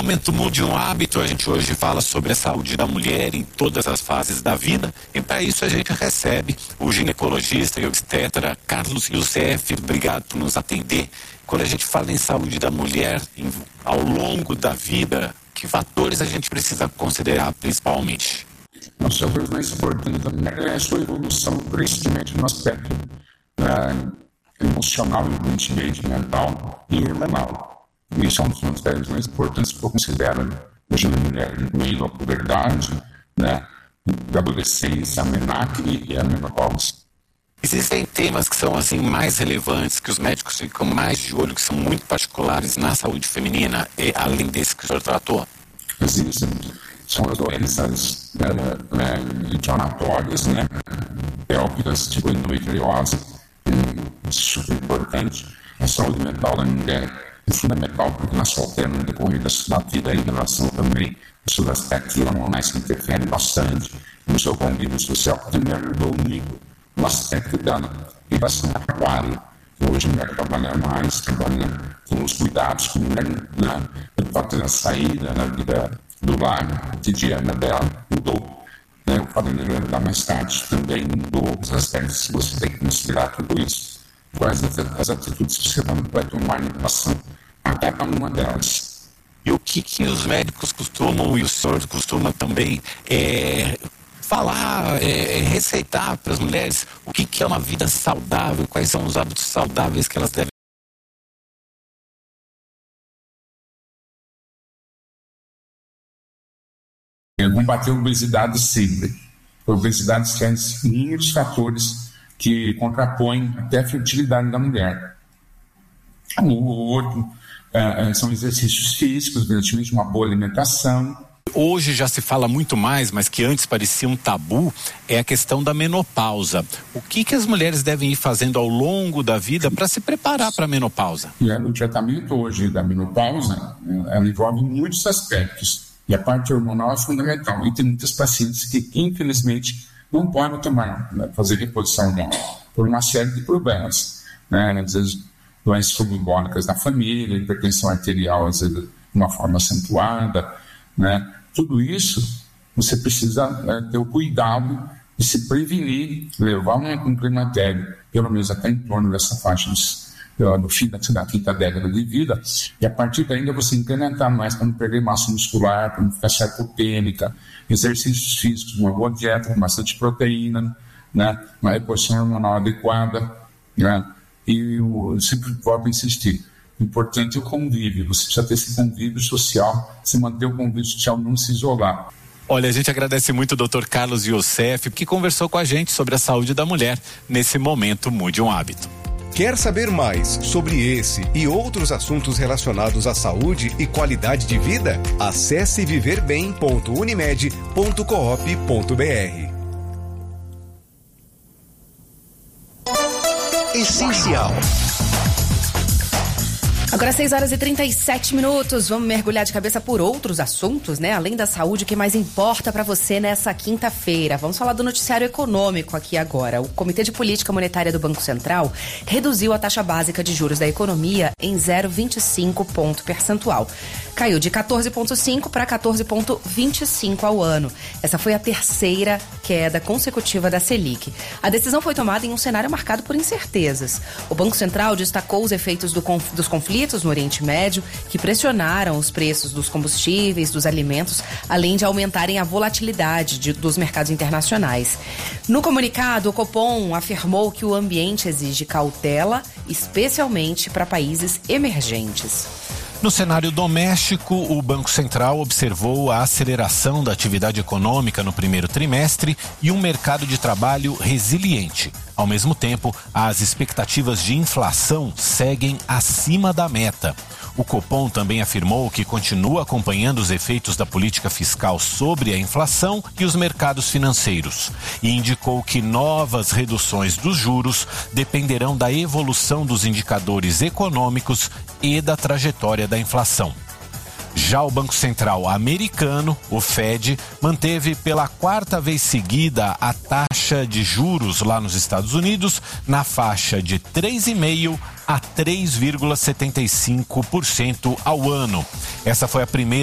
Momento Mude um Hábito, a gente hoje fala sobre a saúde da mulher em todas as fases da vida, e para isso a gente recebe o ginecologista e obstetra Carlos Youssef. Obrigado por nos atender. Quando a gente fala em saúde da mulher ao longo da vida, que fatores a gente precisa considerar principalmente? O fator mais importante da mulher é a sua evolução, principalmente no aspecto emocional, evidentemente, mental e hormonal. Isso é um dos aspectos mais importantes que eu considero hoje na mulher, incluindo a puberdade, a adolescência, a menarque e a menopausa. Existem temas que são assim mais relevantes, que os médicos ficam mais de olho, que são muito particulares na saúde feminina, além desse que o senhor tratou? Existem. São as doenças inflamatórias, pélvicas, tipo endometriose, super importante. A saúde mental da mulher é fundamental, porque nós soltamos no decorrer da vida em relação também aos seus aspectos hormonais que interferem bastante no seu convívio social, que também ajudou muito no aspecto dela em relação ao trabalho. Hoje a mulher trabalha mais, trabalha com os cuidados com a mulher, o fato da saída na vida do lar cotidiana dela mudou. O fato de levantar mais tarde também mudou os aspectos que você tem que considerar tudo isso. Quais as atitudes que você vai tomar em relação a cada uma delas. E o que os médicos costumam, e o senhor costuma também falar, receitar para as mulheres o que é uma vida saudável, quais são os hábitos saudáveis que elas devem? Combater a obesidade sempre. A obesidade tem muitos fatores que contrapõem até a fertilidade da mulher. O outro são exercícios físicos, evidentemente uma boa alimentação. Hoje já se fala muito mais, mas que antes parecia um tabu, é a questão da menopausa. O que as mulheres devem ir fazendo ao longo da vida para se preparar para a menopausa? O tratamento hoje da menopausa, ela envolve muitos aspectos. E a parte hormonal é fundamental. E tem muitos pacientes que, infelizmente, não podem fazer reposição hormonal por uma série de problemas. Às vezes, doenças trombólicas da família, hipertensão arterial, às vezes, de uma forma acentuada. Tudo isso, você precisa ter o cuidado de se prevenir, levar um climatério, pelo menos até em torno dessa faixa no fim da quinta década de vida, e a partir daí você incrementar mais para não perder massa muscular, para não ficar sarcopênica, exercícios físicos, uma boa dieta com bastante proteína, uma reposição hormonal adequada, e eu sempre volto a insistir, o importante é o convívio, você precisa ter esse convívio social, se manter o convívio social, não se isolar. Olha, a gente agradece muito o Dr. Carlos Youssef, que conversou com a gente sobre a saúde da mulher nesse Momento Mude um Hábito. Quer saber mais sobre esse e outros assuntos relacionados à saúde e qualidade de vida? Acesse viverbem.unimed.coop.br. Essencial. Agora 6h37, vamos mergulhar de cabeça por outros assuntos, Além da saúde, o que mais importa para você nessa quinta-feira? Vamos falar do noticiário econômico aqui agora. O Comitê de Política Monetária do Banco Central reduziu a taxa básica de juros da economia em 0,25 ponto percentual. Caiu de 14,5 para 14,25 ao ano. Essa foi a terceira queda consecutiva da Selic. A decisão foi tomada em um cenário marcado por incertezas. O Banco Central destacou os efeitos dos conflitos no Oriente Médio, que pressionaram os preços dos combustíveis, dos alimentos, além de aumentarem a volatilidade dos mercados internacionais. No comunicado, o Copom afirmou que o ambiente exige cautela, especialmente para países emergentes. No cenário doméstico, o Banco Central observou a aceleração da atividade econômica no primeiro trimestre e um mercado de trabalho resiliente. Ao mesmo tempo, as expectativas de inflação seguem acima da meta. O Copom também afirmou que continua acompanhando os efeitos da política fiscal sobre a inflação e os mercados financeiros e indicou que novas reduções dos juros dependerão da evolução dos indicadores econômicos e da trajetória da inflação. Já o Banco Central americano, o Fed, manteve pela quarta vez seguida a taxa de juros lá nos Estados Unidos na faixa de 3,5% a 3,75% ao ano. Essa foi a primeira